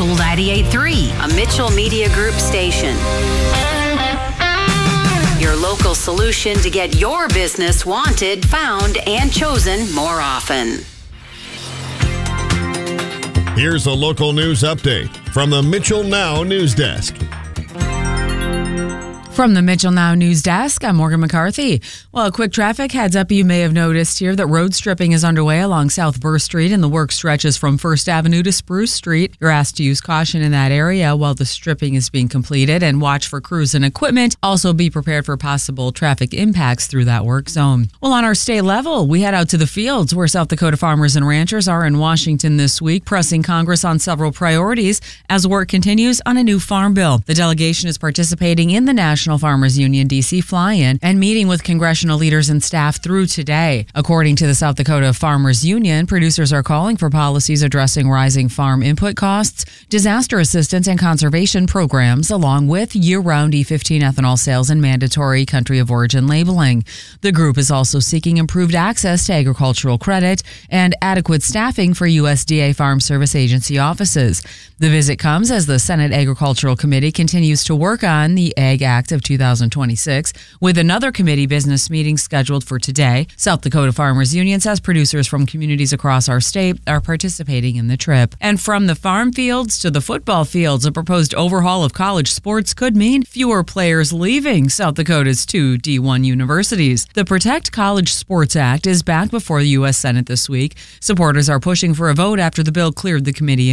Cool 98.3, a Mitchell Media Group station. Your local solution to get your business wanted, found, and chosen more often. Here's a local news update from the Mitchell Now News Desk. From the Mitchell Now News Desk, I'm Morgan McCarthy. Well, a quick traffic heads up. You may have noticed here that road stripping is underway along South Burr Street, and the work stretches from First Avenue to Spruce Street. You're asked to use caution in that area while the stripping is being completed, and watch for crews and equipment. Also be prepared for possible traffic impacts through that work zone. Well, on our state level, we head out to the fields where South Dakota farmers and ranchers are in Washington this week, pressing Congress on several priorities as work continues on a new farm bill. The delegation is participating in the National Farmers Union DC fly-in and meeting with congressional leaders and staff through today. According to the South Dakota Farmers Union, producers are calling for policies addressing rising farm input costs, disaster assistance and conservation programs, along with year-round E15 ethanol sales and mandatory country of origin labeling. The group is also seeking improved access to agricultural credit and adequate staffing for USDA Farm Service Agency offices. The visit comes as the Senate Agricultural Committee continues to work on the Ag Act of 2026, with another committee business meeting scheduled for today. South Dakota Farmers Union says producers from communities across our state are participating in the trip. And from the farm fields to the football fields, a proposed overhaul of college sports could mean fewer players leaving South Dakota's two D1 universities. The Protect College Sports Act is back before the U.S. Senate this week. Supporters are pushing for a vote after the bill cleared the committee